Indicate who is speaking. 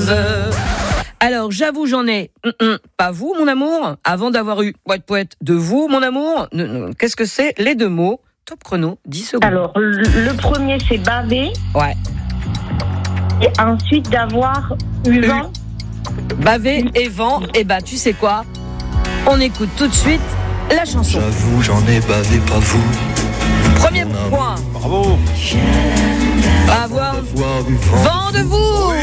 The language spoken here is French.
Speaker 1: Alors, j'avoue, j'en ai pas vous, mon amour, avant d'avoir eu poète de vous, mon amour. Qu'est-ce que c'est les deux mots? Top chrono, 10 secondes.
Speaker 2: Alors, le premier, c'est baver.
Speaker 1: Ouais.
Speaker 2: Et ensuite, d'avoir eu vent.
Speaker 1: Baver et vent, et bah, tu sais quoi? On écoute tout de suite la chanson.
Speaker 3: J'avoue, j'en ai bavé, pas vous.
Speaker 1: Premier point.
Speaker 4: Bravo.
Speaker 1: Avoir
Speaker 3: Avoir eu vent
Speaker 1: vent de vous.